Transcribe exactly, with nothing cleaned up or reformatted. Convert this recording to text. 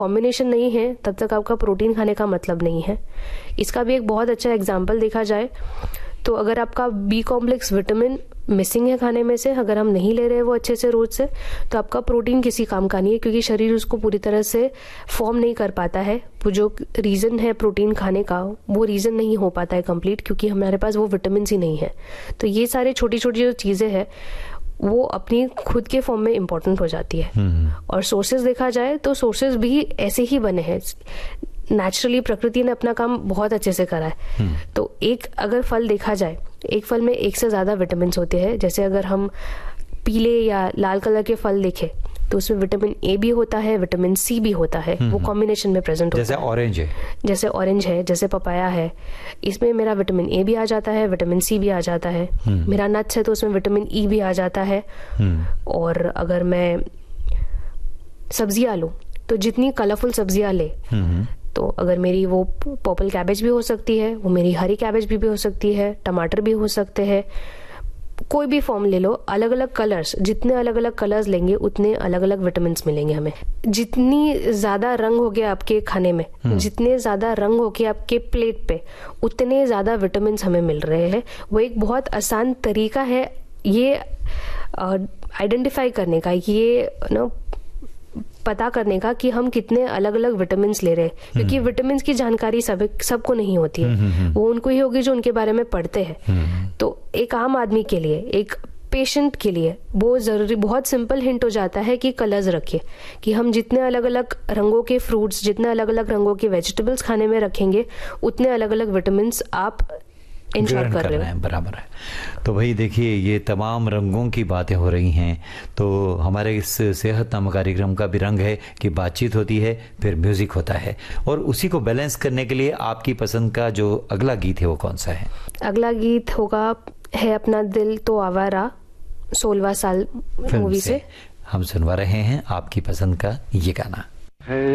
Combination नहीं है तब तक आपका प्रोटीन खाने का मतलब नहीं है। इसका भी एक बहुत अच्छा एग्जाम्पल देखा जाए तो अगर आपका बी कॉम्प्लेक्स विटामिन मिसिंग है खाने में से, अगर हम नहीं ले रहे हैं वो अच्छे से रोज से, तो आपका प्रोटीन किसी काम का नहीं है, क्योंकि शरीर उसको पूरी तरह से फॉर्म नहीं कर पाता है। वो जो रीज़न है प्रोटीन खाने का, वो रीज़न नहीं हो पाता है कंप्लीट, क्योंकि हमारे पास वो विटामिन ही नहीं है। तो ये सारे छोटी छोटी जो चीज़ें हैं वो अपनी खुद के फॉर्म में इम्पोर्टेंट हो जाती है। और सोर्सेज देखा जाए तो सोर्सेज भी ऐसे ही बने हैं, नेचुरली प्रकृति ने अपना काम बहुत अच्छे से करा है। तो एक अगर फल देखा जाए, एक फल में एक से ज़्यादा विटामिन होते हैं। जैसे अगर हम पीले या लाल कलर के फल देखें तो उसमें विटामिन ए भी होता है, विटामिन सी भी होता है, वो कॉम्बिनेशन में प्रेजेंट होता है। जैसे ऑरेंज है, जैसे ऑरेंज है, जैसे पपाया है, इसमें मेरा विटामिन ए भी आ जाता है, विटामिन सी भी आ जाता है। मेरा नट्स है तो उसमें विटामिन ई भी आ जाता है। और अगर मैं सब्जियां लूँ तो जितनी कलरफुल सब्जियां ले, तो अगर मेरी वो पर्पल कैबेज भी हो सकती है, वो मेरी हरी कैबेज भी, भी हो सकती है, टमाटर भी हो सकते हैं, कोई भी फॉर्म ले लो, अलग अलग कलर्स, जितने अलग अलग कलर्स लेंगे उतने अलग अलग विटामिन मिलेंगे हमें। जितनी ज्यादा रंग हो गया आपके खाने में, जितने ज्यादा रंग हो गए आपके प्लेट पे, उतने ज्यादा विटामिन हमें मिल रहे हैं। वो एक बहुत आसान तरीका है ये आइडेंटिफाई करने का, ये ना पता करने का कि हम कितने अलग अलग विटामिन ले रहे हैं, क्योंकि विटामिन की जानकारी सब सबको नहीं होती है, वो उनको ही होगी जो उनके बारे में पढ़ते हैं। तो एक आम आदमी के लिए, एक पेशेंट के लिए वो जरूरी, बहुत सिंपल हिंट हो जाता है कि कलर्स रखिए, कि हम जितने अलग अलग रंगों के फ्रूट्स, जितने अलग अलग रंगों के वेजिटेबल्स खाने में रखेंगे, उतने अलग अलग विटामिन आप इंश्योर कर रहे हैं। बराबर है। तो भाई देखिए, ये तमाम रंगों की बातें हो रही हैं, तो हमारे इस सेहत नामक कार्यक्रम का भी रंग है कि बातचीत होती है, फिर म्यूजिक होता है, और उसी को बैलेंस करने के लिए आपकी पसंद का जो अगला गीत है वो कौन सा है? अगला गीत होगा है अपना दिल तो आवारा, सोलहवां साल मूवी से। हम सुनवा रहे हैं आपकी पसंद का ये गाना।